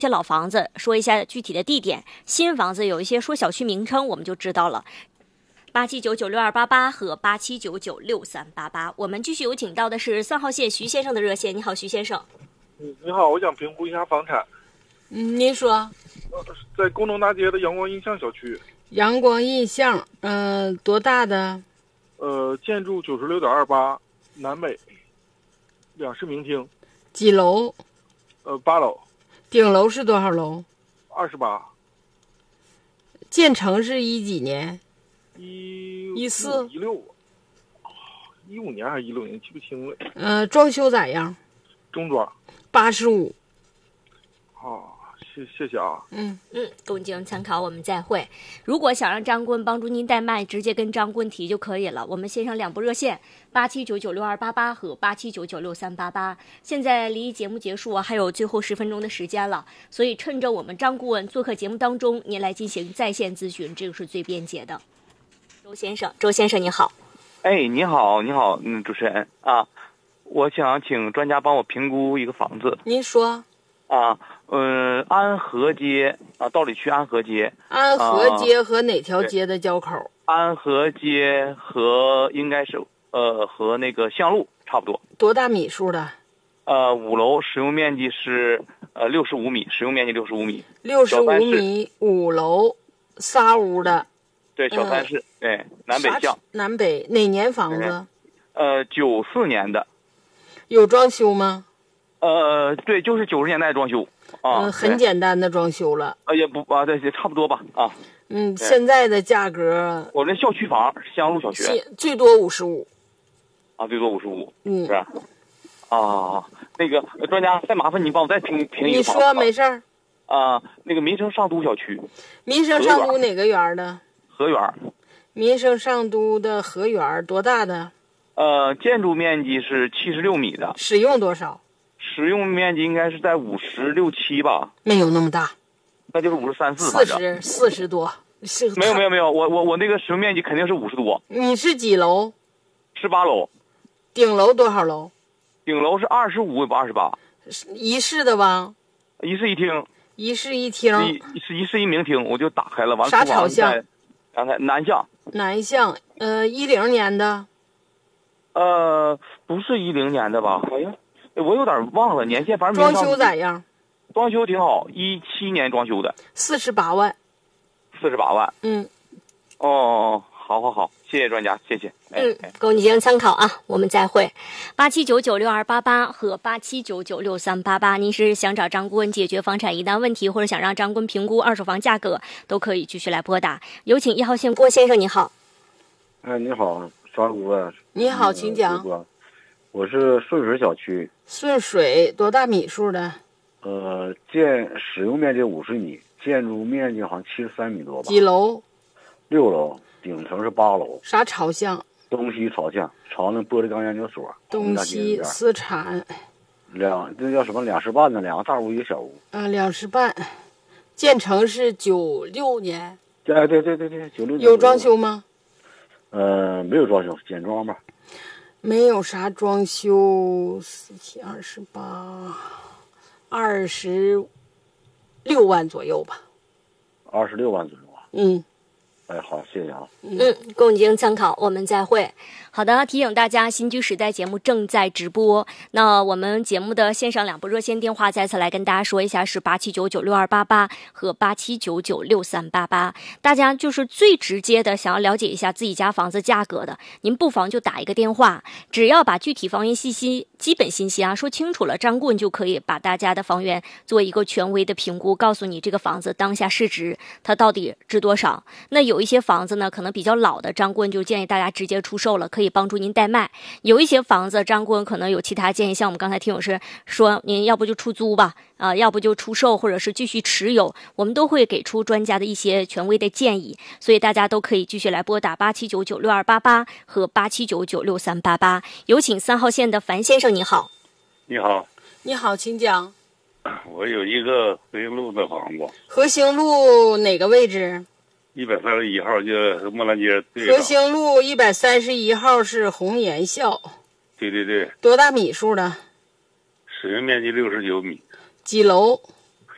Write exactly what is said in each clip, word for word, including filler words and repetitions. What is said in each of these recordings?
些老房子说一下具体的地点，新房子有一些说小区名称我们就知道了。八七九九六二八八和八七九九六三八八，我们继续有请到的是三号线徐先生的热线。你好，徐先生。 嗯，你好，我想评估一下房产。 嗯，您说。 呃，在工农大街的阳光印象小区。 阳光印象，嗯、呃，多大的？ 呃，建筑九十六点二八，南北，两室明厅。 几楼？ 呃，八楼。 顶楼是多少楼？ 二十八。 建成是一几年？ 一一四一六，一五年还是一六年，记不清了。 呃，装修咋样？ 中装。 八十五。 好，谢谢谢啊。 嗯嗯，供经参考，我们再会。如果想让张棍帮助您代卖，直接跟张棍提就可以了。我们线上两部热线，八七九九六二八八和八七九九六三八八。现在离节目结束还有最后十分钟的时间了，所以趁着我们张顾问做客节目当中，您来进行在线咨询，这个是最便捷的。周先生，周先生你好。 哎，你好，你好，嗯，主持人啊，我想请专家帮我评估一个房子。 您说。 啊，嗯，安和街啊，道里区安和街。 安和街和哪条街的交口？ 啊、安和街和应该是呃和那个向路差不多。 多大米数的？ 呃，五楼，使用面积是呃六十五米，使用面积六十五米。 六十五米，五楼，仨屋的。 对，小三室，对、嗯，南北向。 南北哪年房子？ 呃，九四年的。 有装修吗？ 呃，对，就是九十年代装修啊、 嗯，很简单的装修了。 呃，也不啊，对，也差不多吧啊。 嗯，现在的价格， 我这校区房，香路小学， 最多五十五。 啊，最多五十五， 嗯， 是吧？啊，那个专家，再麻烦你帮我再评评一个房子。 你说没事儿。 啊，那个民生上都小区。 民生上都哪个园的？ 河园。 民生上都的河园多大的？ 呃，建筑面积是七十六米的。 使用多少？ 使用面积应该是在五十六七吧？ 没有那么大， 那就是五十三四， 四十四十多。是没有没有没有，我我我那个使用面积肯定是五十多。 你是几楼？ 十八楼。 顶楼多少楼？ 顶楼是二十五，也不二十八。 一室的吧？ 一室一厅。 一室一厅。 一是一室一明厅，我就打开了，完了。 啥朝向？ 刚才南向。 南向，呃，一零年的。 呃，不是一零年的吧？好像。我有点忘了年限，反正装修咋样？ 装修挺好，一七年装修的， 四十八万。 四十八万。 嗯。 哦，好好好，谢谢专家，谢谢。 嗯，供你进行参考啊，我们再会。八七九九六二八八和八七九九六三八八，您是想找张顾问解决房产疑难问题，或者想让张顾问评估二手房价格，都可以继续来拨打。有请一号线郭先生，你好。 哎，你好，张顾问。 你好，请讲。 我是顺水小区。 顺水多大米数的？ 呃，建使用面积五十米，建筑面积好像七十三米多吧。 几楼？ 六楼，顶层是八楼。 啥朝向？ 东西朝向，朝那玻璃钢研究所。 东西私产。 两这叫什么？两室半的，两个大屋一个小屋。 啊，两室半。建成是九六年。 哎，对对对对，九六年。 有装修吗？ 呃，没有装修，简装吧。 没有啥装修，四七二十八，二十六万左右吧。 二十六万左右啊。 嗯。 哎，好，谢谢啊。 嗯，供您参考，我们再会。好的，提醒大家，新居时代节目正在直播。那我们节目的线上两部热线电话再次来跟大家说一下，是八七九九六二八八和八七九九六三八八。大家就是最直接的想要了解一下自己家房子价格的，您不妨就打一个电话，只要把具体房源信息、基本信息啊说清楚了，张顾问就可以把大家的房源做一个权威的评估，告诉你这个房子当下市值它到底值多少。那有一些房子呢，可能比较老的，张顾问就建议大家直接出售了，可以帮助您代卖。有一些房子，张顾问可能有其他建议，像我们刚才听友是说，您要不就出租吧，啊、呃，要不就出售，或者是继续持有，我们都会给出专家的一些权威的建议。所以大家都可以继续来拨打八七九九六二八八和八七九九六三八八。有请三号线的樊先生，你好。 你好。 你好，请讲。 我有一个和兴路的房子。 和兴路哪个位置？ 一百三十一号，就莫兰街对。 和兴路一百三十一号是红岩校。 对对对。 多大米数的？ 使用面积六十九米。 几楼？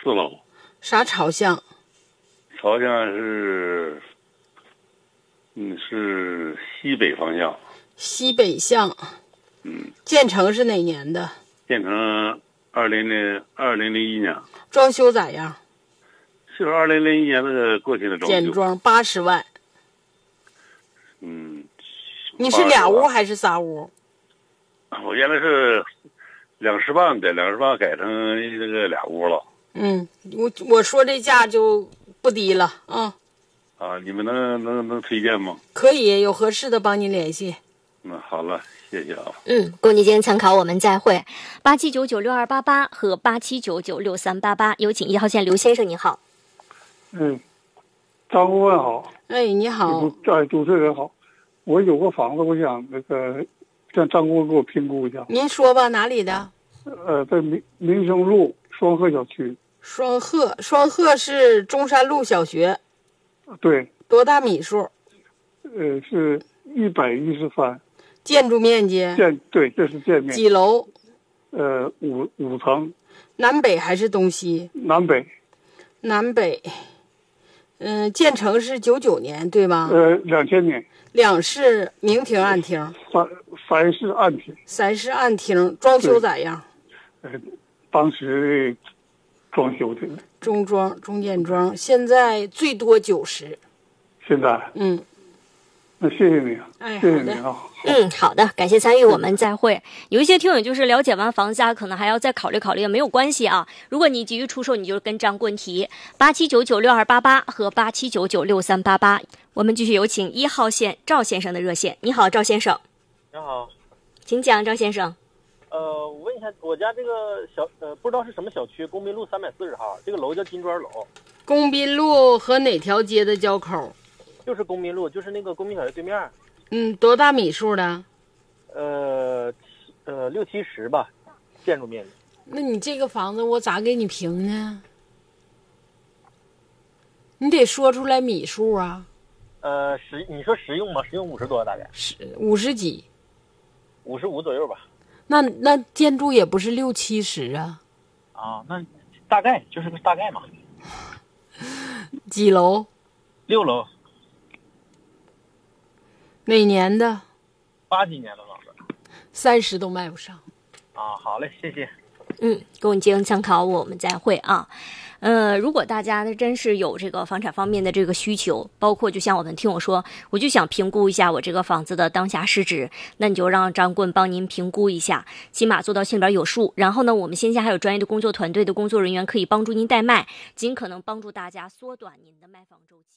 四楼。 啥朝向？ 朝向是，嗯，是西北方向。 西北向。 嗯。 建成是哪年的？ 建成二零零二零零一年。 装修咋样？ 就是二零零一年那个过去的装修。 简装八十万。 嗯。 你是俩屋还是仨屋？ 我原来是两十万的，两十万改成这个俩屋了。 嗯，我我说这价就不低了啊。 啊，你们能能能推荐吗？ 可以，有合适的帮您联系。 嗯，好了，谢谢啊。 嗯，供您今天参考，我们再会。八七九九六二八八和八七九九六三八八，有请一号线刘先生，你好。 嗯，张顾问好。 哎，你好。 哎，主持人好。我有个房子，我想那个让张顾问给我评估一下。 您说吧，哪里的？ 呃，在民民生路双鹤小区。 双鹤，双鹤是中山路小学。 对。 多大米数？ 呃，是一百一十三。 建筑面积？ 建对，这是建面。 几楼？ 呃，五五层。 南北还是东西？ 南北。 南北。嗯、呃，建成是九九年对吧？ 呃，两千年。 两室明厅暗厅。 三三室暗厅。 三室暗厅，装修咋样？ 呃，当时装修的。 中装中建装，现在最多九十。 现在。 嗯。 那谢谢你， 哎， 谢谢你啊。 嗯，好的，感谢参与，我们再会。有一些听友就是了解完房价，可能还要再考虑考虑，没有关系啊。如果你急于出售，你就跟张棍提八七九九六二八八和八七九九六三八八。我们继续有请一号线赵先生的热线。你好，赵先生。 你好， 请讲，赵先生。 呃，我问一下，我家这个小呃，不知道是什么小区，公宾路三百四十号，这个楼叫金砖楼。 公宾路和哪条街的交口？ 就是公宾路，就是那个公宾小学对面。 嗯，多大米数的？ 呃，呃，六七十吧，建筑面积。 那你这个房子我咋给你评呢？你得说出来米数啊。 呃，实你说实用吗？实用五十多大概。 十五十几。 五十五左右吧。 那那建筑也不是六七十啊。 啊，那大概就是个大概嘛。 几楼？ 六楼。 哪年的？ 八几年的房子。 三十都卖不上。 啊，好嘞，谢谢。 嗯，供你进行参考，我们再会啊。呃，如果大家真是有这个房产方面的这个需求，包括就像我们听我说，我就想评估一下我这个房子的当下市值，那你就让张棍帮您评估一下，起码做到心里边有数。然后呢，我们线下还有专业的工作团队的工作人员可以帮助您代卖，尽可能帮助大家缩短您的卖房周期。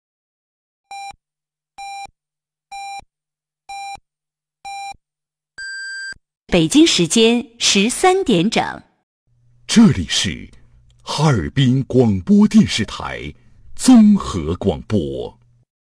北京时间十三点整， 这里是哈尔滨广播电视台综合广播。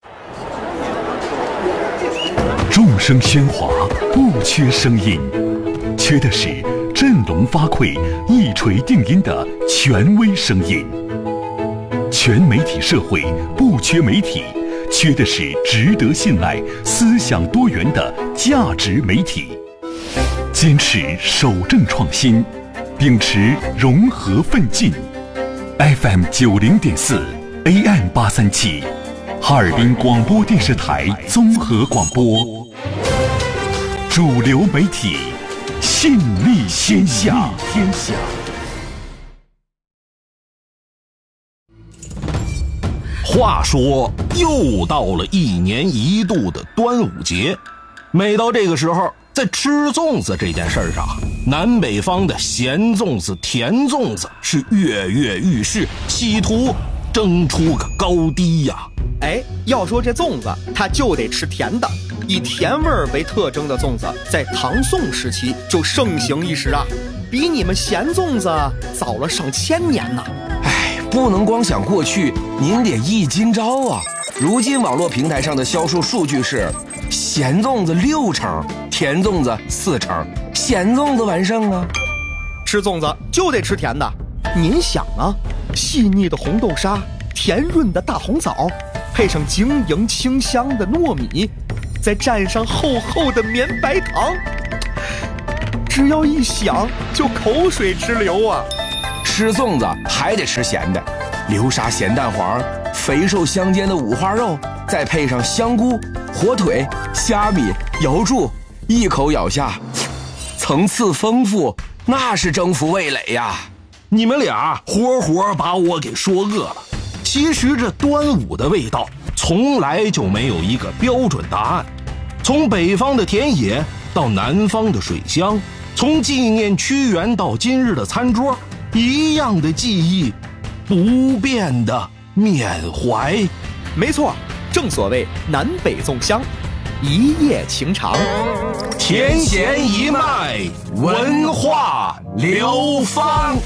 众声喧哗，不缺声音，缺的是振聋发聩、一锤定音的权威声音。全媒体社会不缺媒体，缺的是值得信赖、思想多元的价值媒体。坚持守正创新，秉持融合奋进。F M 九零点四 A M 八三七，哈尔滨广播电视台综合广播，主流媒体，信力天下。天下。 话说，又到了一年一度的端午节，每到这个时候，在吃粽子这件事上，南北方的咸粽子、甜粽子是跃跃欲试，企图争出个高低呀。 哎，要说这粽子，它就得吃甜的。以甜味为特征的粽子，在唐宋时期就盛行一时啊，比你们咸粽子早了上千年呢。 哎，不能光想过去，您得忆今朝啊。如今网络平台上的销售数据是：咸粽子六成，甜粽子四成，咸粽子完胜啊！ 吃粽子就得吃甜的，您想啊，细腻的红豆沙，甜润的大红枣，配上晶莹清香的糯米，再蘸上厚厚的绵白糖，只要一想就口水直流啊！ 吃粽子还得吃咸的，流沙咸蛋黄，肥瘦相间的五花肉，再配上香菇、火腿、虾米、瑶柱，一口咬下，层次丰富，那是征服味蕾呀！ 你们俩活活把我给说饿了。其实这端午的味道从来就没有一个标准答案，从北方的田野到南方的水乡，从纪念屈原到今日的餐桌，一样的记忆，不变的缅怀。 没错，正所谓南北粽香，一夜情长， 甜咸一脉，文化流芳。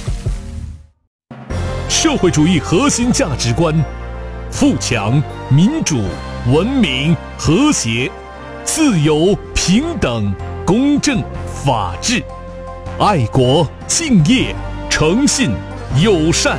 社会主义核心价值观：富强、民主、文明、和谐、自由、平等、公正、法治、爱国、敬业、诚信、友善。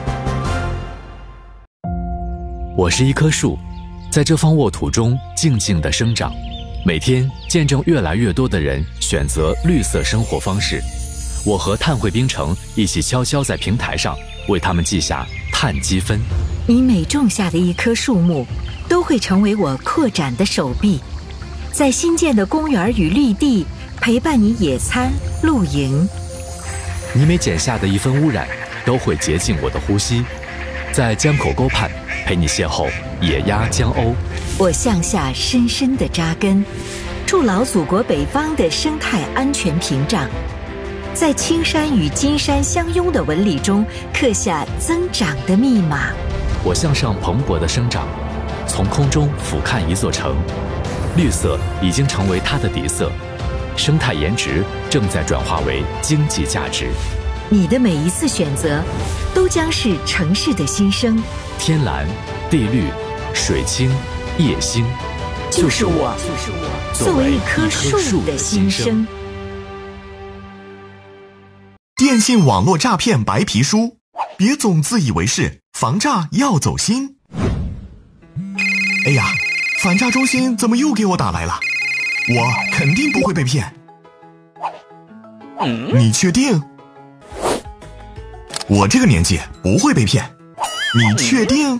我是一棵树，在这方沃土中静静地生长，每天见证越来越多的人选择绿色生活方式。我和碳汇冰城一起悄悄在平台上为他们记下碳积分。 你每种下的一棵树木，都会成为我扩展的手臂，在新建的公园与绿地陪伴你野餐、露营。 你每剪下的一分污染，都会洁净我的呼吸，在江口沟畔陪你邂逅野鸭、江鸥。 我向下深深地扎根，筑牢祖国北方的生态安全屏障，在青山与金山相拥的纹理中刻下增长的密码。 我向上蓬勃的生长，从空中俯瞰一座城，绿色已经成为它的底色，生态颜值正在转化为经济价值。 你的每一次选择，都将是城市的新生。 天蓝、地绿、水清、夜星， 就是我，就是我，作为一棵树的新生。 电信网络诈骗白皮书，别总自以为是，防诈要走心。哎呀，反诈中心怎么又给我打来了？我肯定不会被骗。嗯、你确定？我这个年纪不会被骗。你确定？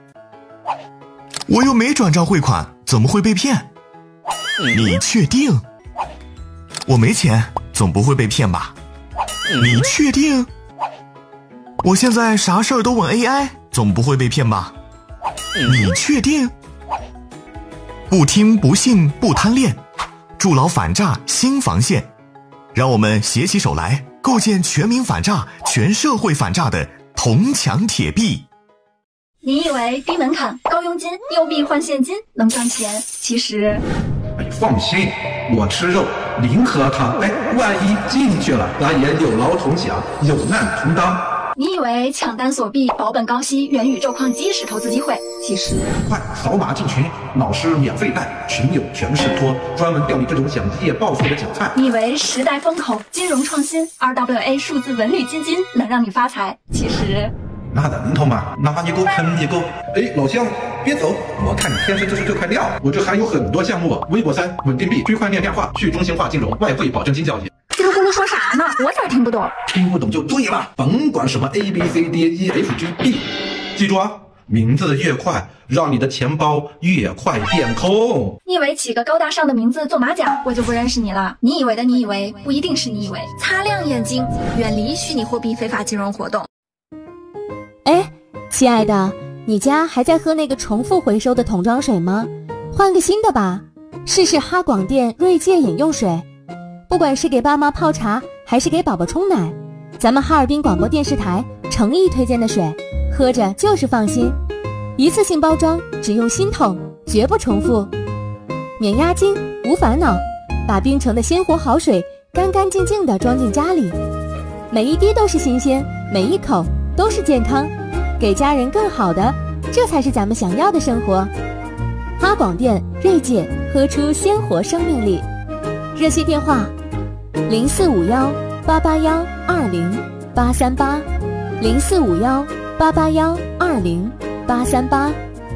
我又没转账汇款，怎么会被骗？你确定？我没钱，总不会被骗吧？你确定？我现在啥事儿都问 A I， 总不会被骗吧？你确定？不听不信不贪恋，筑牢反诈新防线，让我们携起手来，构建全民反诈、全社会反诈的铜墙铁壁。 你以为低门槛、高佣金、右币换现金能赚钱？其实， 哎，放心，我吃肉，零喝汤。哎，万一进去了，咱也有劳同享，有难同当。 你以为抢单锁币、保本高息、元宇宙矿机是投资机会？其实， 快扫码进群，老师免费带，群友全是托，专门钓你这种想一夜暴富的韭菜。 你以为时代风口、金融创新、R W A 数字文旅基金能让你发财？其实。 那能头嘛，拿一个喷一个。哎，老乡，别走，我看你天生就是这块料。我这还有很多项目，微博三、稳定币、区块链量化、去中心化金融、外汇保证金交易。 这个咕噜说啥呢？我咋听不懂？ 听不懂就对了，甭管什么 A B C D E F G B， 记住啊，名字越快，让你的钱包越快变空。 你以为起个高大上的名字做马甲，我就不认识你了？你以为的你以为，不一定是你以为。擦亮眼睛，远离虚拟货币非法金融活动。 哎，亲爱的，你家还在喝那个重复回收的桶装水吗？换个新的吧，试试哈广电锐界饮用水。不管是给爸妈泡茶，还是给宝宝冲奶，咱们哈尔滨广播电视台诚意推荐的水，喝着就是放心。一次性包装，只用新桶，绝不重复，免押金，无烦恼，把冰城的鲜活好水干干净净地装进家里，每一滴都是新鲜，每一口都是健康，给家人更好的，这才是咱们想要的生活。哈广电锐界，喝出鲜活生命力。热线电话零四五幺八八幺二零八三八，零四五幺八八幺二零八三八。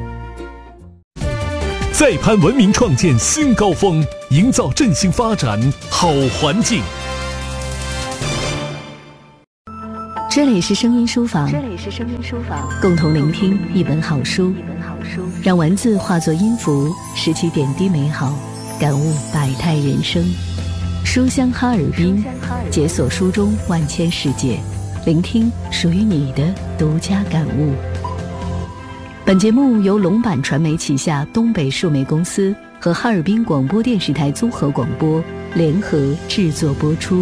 再攀文明创建新高峰，营造振兴发展好环境。 这里是声音书房， 这里是声音书房， 共同聆听一本好书， 一本好书， 让文字化作音符，拾起点滴美好，感悟百态人生。书香哈尔滨，解锁书中万千世界，聆听属于你的独家感悟。本节目由龙版传媒旗下东北数媒公司和哈尔滨广播电视台综合广播联合制作播出。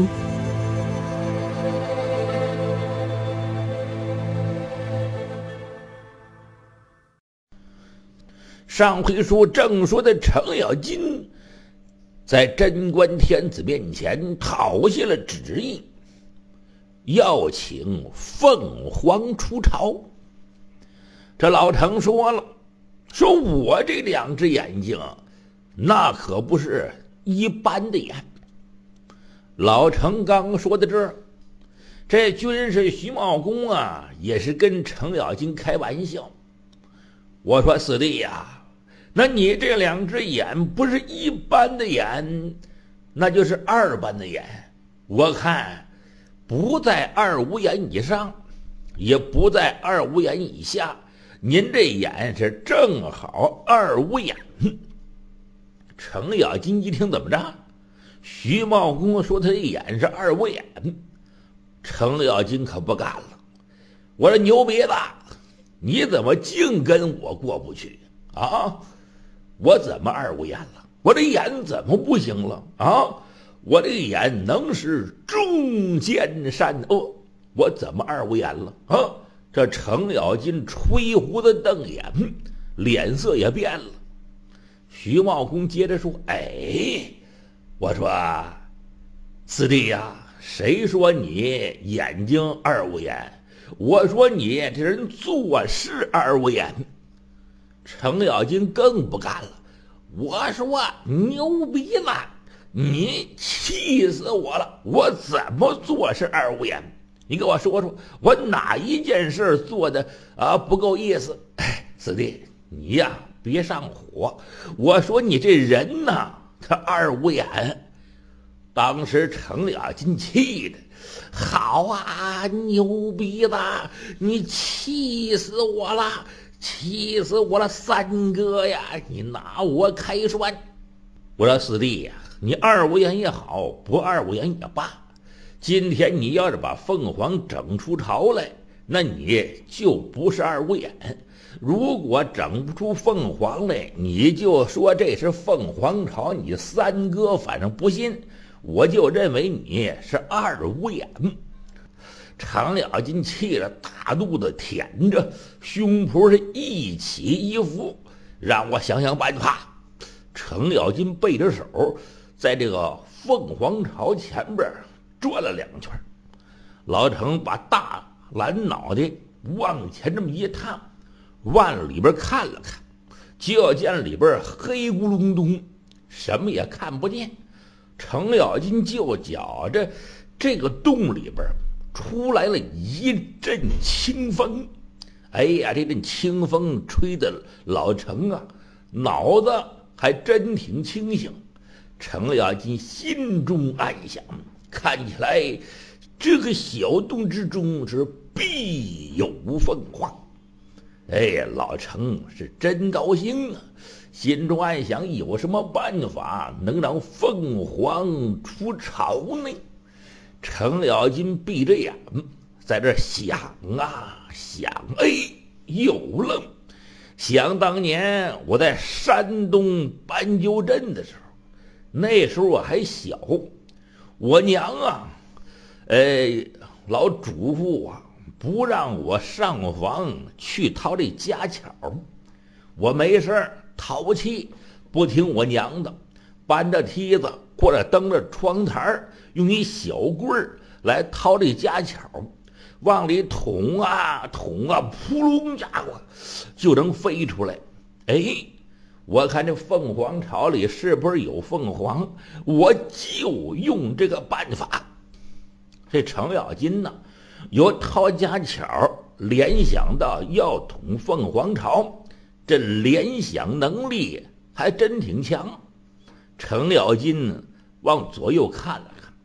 上回书正说的程咬金在贞观天子面前讨下了旨意，要请凤凰出朝。这老程说了，说我这两只眼睛那可不是一般的眼。老程刚说到这儿，这军师徐茂公啊也是跟程咬金开玩笑。我说四弟呀，那你这两只眼不是一般的眼，那就是二般的眼。我看不在二五眼以上，也不在二五眼以下，您这眼是正好二五眼。程咬金一听，怎么着？徐茂公说他的眼是二五眼，程咬金可不干了。我说牛鼻子，你怎么净跟我过不去啊？我怎么二五眼了？我这眼怎么不行了啊？我这眼能是中间山哦，我怎么二五眼了啊？这程咬金吹胡子瞪眼，脸色也变了。徐茂公接着说：“哎，我说四弟呀，谁说你眼睛二五眼？我说你这人做事二五眼。”程咬金更不干了，我说牛逼了，你气死我了！我怎么做事二五眼？你给我说说，我哪一件事做的啊不够意思？哎，四弟，你呀别上火。我说你这人呐，他二五眼。当时程咬金气的，好啊，牛逼子，你气死我了！气死我了，三哥呀，你拿我开涮！我说四弟呀，你二五眼也好，不二五眼也罢，今天你要是把凤凰整出朝来，那你就不是二五眼。如果整不出凤凰来，你就说这是凤凰朝，你三哥反正不信，我就认为你是二五眼。程咬金气得大肚子舔着，胸脯是一起一伏，让我想想办法。程咬金背着手，在这个凤凰巢前边转了两圈。老程把大蓝脑袋往前这么一探，往里边看了看，就见里边黑咕隆咚，什么也看不见。程咬金就觉着这个洞里边出来了一阵清风，哎呀，这阵清风吹的老程啊，脑子还真挺清醒。程咬金心中暗想，看起来这个小洞之中是必有凤凰。哎呀，老程是真高兴啊，心中暗想，有什么办法能让凤凰出巢呢？程咬金闭着眼在这想啊想，哎，有了！想当年我在山东斑鸠镇的时候，那时候我还小，我娘啊，哎，老嘱咐我不让我上房去掏这家巧，我没事淘气，不听我娘的，搬着梯子或者蹬着窗台，用一小棍儿来掏这家巧，往里捅啊捅啊，扑隆家伙就能飞出来。哎，我看这凤凰巢里是不是有凤凰，我就用这个办法。这程咬金呢，由掏家巧联想到要捅凤凰巢，这联想能力还真挺强。程咬金往左右看了看，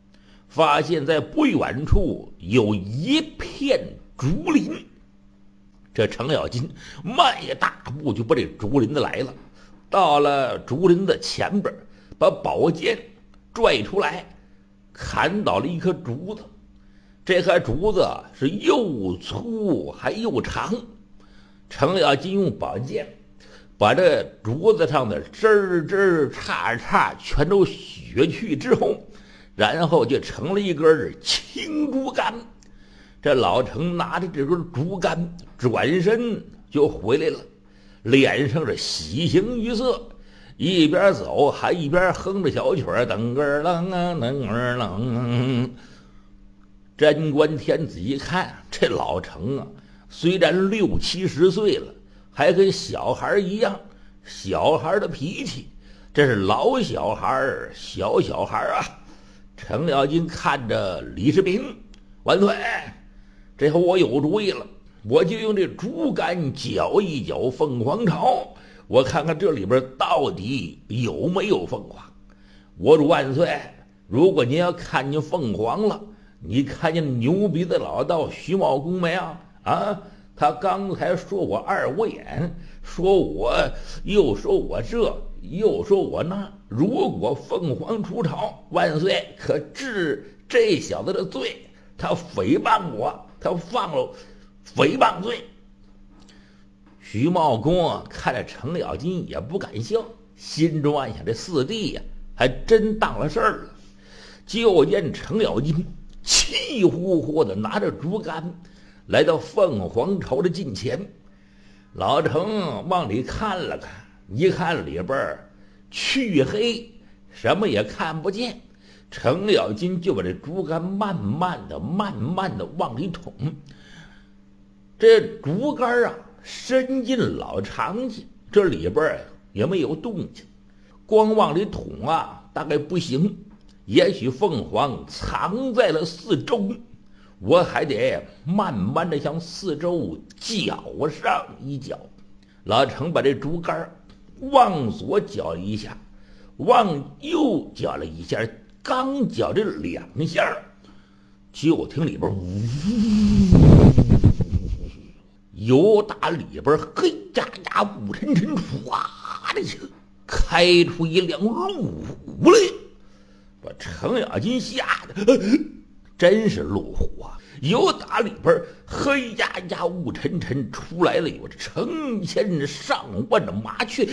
发现在不远处有一片竹林。这程咬金迈大步就把这竹林子来了，到了竹林子前边，把宝剑拽出来，砍倒了一棵竹子。这棵竹子是又粗还又长，程咬金用宝剑把这竹子上的枝儿枝儿杈杈全都削去之后，然后就成了一根青竹竿。这老程拿着这根竹竿转身就回来了，脸上是喜形于色，一边走还一边哼着小曲儿，噔个啷啊噔个啷。贞观天子一看这老程啊，虽然六七十岁了，还跟小孩一样，小孩的脾气，这是老小孩小小孩啊。程咬金看着李世民，万岁，这回我有主意了，我就用这竹竿搅一搅凤凰巢，我看看这里边到底有没有凤凰。我主万岁，如果您要看见凤凰了，你看见牛鼻子老道徐茂公没有啊？他刚才说我二五眼，说我又说我这又说我那，如果凤凰出巢，万岁可治这小子的罪，他诽谤我，他放了诽谤罪。徐茂公看着程咬金也不敢笑，心中暗想这四弟呀、啊，还真当了事儿了。就见程咬金气呼呼的拿着竹竿来到凤凰巢的近前，老程往里看了看，一看里边黢黑，什么也看不见。程咬金就把这竹竿慢慢的慢慢的往里捅，这竹竿啊伸进老长去，这里边也没有动静，光往里捅啊大概不行，也许凤凰藏在了四周，我还得慢慢的向四周搅上一搅。老程把这竹竿往左搅一下，往右搅了一下，刚搅这两下，就听里边呜，由打里边黑压压雾沉沉唰的一下开出一辆路虎来，把程咬金吓得真是路虎啊！由打里边黑压压雾沉沉出来了有成千上万的麻雀，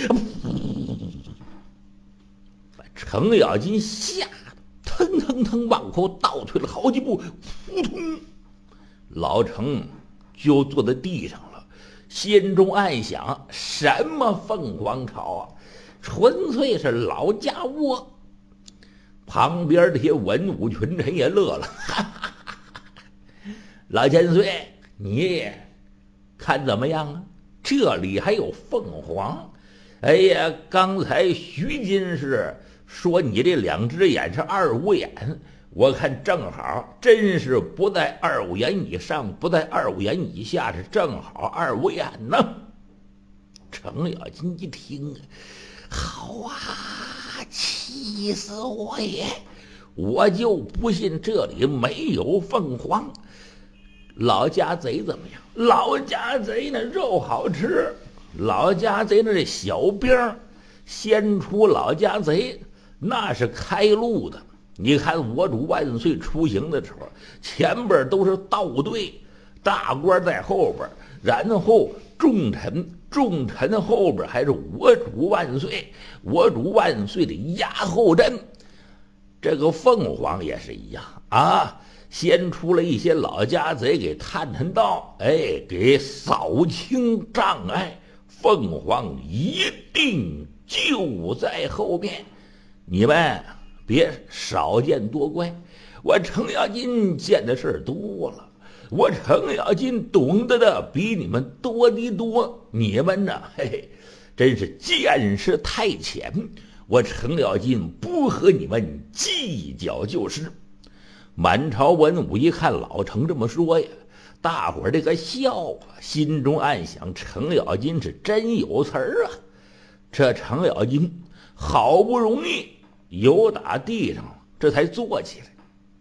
把程咬金吓得腾腾腾往后倒退了好几步，扑通，老程就坐在地上了，心中暗想：什么凤凰巢啊，纯粹是老家窝。旁边这些文武群臣也乐了，哈哈哈哈，老千岁，你看怎么样啊？这里还有凤凰？哎呀，刚才徐进士说你这两只眼是二五眼，我看正好，真是不在二五眼以上，不在二五眼以下，是正好二五眼呢。程咬金一听，好啊，气死我也！我就不信这里没有凤凰。老家贼怎么样？老家贼那肉好吃，老家贼那小兵先出老家贼那是开路的。你看我主万岁出行的时候，前边都是道队，大官在后边，然后重臣，重臣后边还是我主万岁，我主万岁的压后阵。这个凤凰也是一样啊，先出了一些老家贼给探探道，哎，给扫清障碍，凤凰一定就在后面。你们别少见多怪，我程咬金见的事多了，我程咬金懂得的比你们多的多，你们呢，嘿嘿，真是见识太浅，我程咬金不和你们计较就是。满朝文武一看老程这么说呀，大伙儿这个笑啊，心中暗想程咬金是真有词儿啊。这程咬金好不容易由打地上这才坐起来，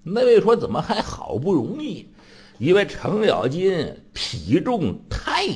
那位说怎么还好不容易？因为程咬金体重太